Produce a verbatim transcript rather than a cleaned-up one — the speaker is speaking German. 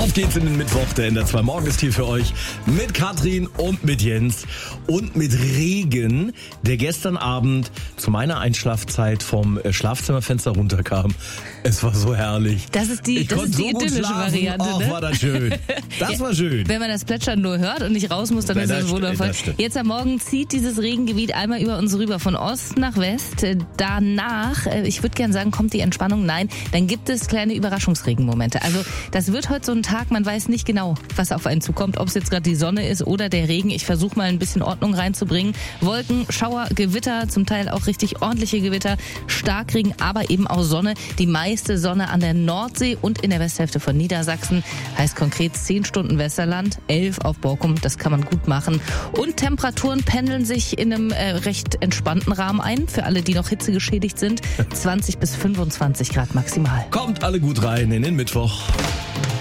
Auf geht's in den Mittwoch, der N D R zwei Morgen ist hier für euch mit Katrin und mit Jens und mit Regen, der gestern Abend zu meiner Einschlafzeit vom Schlafzimmerfenster runterkam. Es war so herrlich. Das ist die, ich das ist die so idyllische Variante. Ach, ne? war das schön. Das ja, war schön. Wenn man das Plätschern nur hört und nicht raus muss, dann ja, ist das, das wundervoll. Das Jetzt am Morgen zieht dieses Regengebiet einmal über uns rüber, von Ost nach West. Danach, ich würde gerne sagen, kommt die Entspannung. Nein, dann gibt es kleine Überraschungsregenmomente. Also das wird heute so ein Tag, man weiß nicht genau, was auf einen zukommt, ob es jetzt gerade die Sonne ist oder der Regen. Ich versuche mal ein bisschen Ordnung reinzubringen. Wolken, Schauer, Gewitter, zum Teil auch richtig ordentliche Gewitter, Starkregen, aber eben auch Sonne. Die meiste Sonne an der Nordsee und in der Westhälfte von Niedersachsen. Heißt konkret zehn Stunden Westerland, elf auf Borkum. Das kann man gut machen. Und Temperaturen pendeln sich in einem äh, recht entspannten Rahmen ein. Für alle, die noch hitzegeschädigt sind. zwanzig bis fünfundzwanzig Grad maximal. Kommt alle gut rein in den Mittwoch.